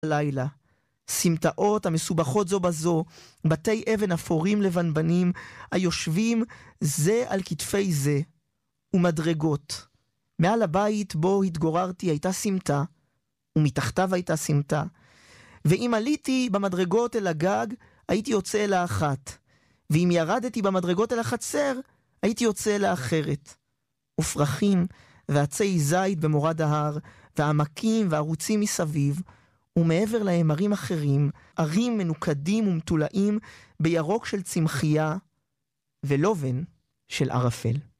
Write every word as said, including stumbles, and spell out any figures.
לילה. סמטאות המסובכות זו בזו, בתי אבן אפורים לבנבנים, היושבים זה על כתפי זה, ומדרגות. מעל הבית בו התגוררתי הייתה סמטה, ומתחתיו הייתה סמטה, ואם עליתי במדרגות אל הגג, הייתי יוצא אל האחת, ואם ירדתי במדרגות אל החצר, הייתי יוצא אל האחרת. ופרחים ועצי זית במורד ההר, והעמקים והערוצים מסביב, ומעבר להם ערים אחרים, ערים מנוקדים ומתולעים בירוק של צמחייה, ולובן של ערפל.